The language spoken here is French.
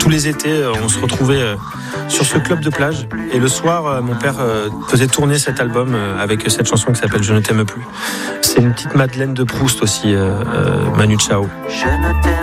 tous les étés, on se retrouvait sur ce club de plage. Et le soir, mon père faisait tourner cet album avec cette chanson qui s'appelle « Je ne t'aime plus ». C'est une petite Madeleine de Proust aussi, Manu Chao. Je ne t'aime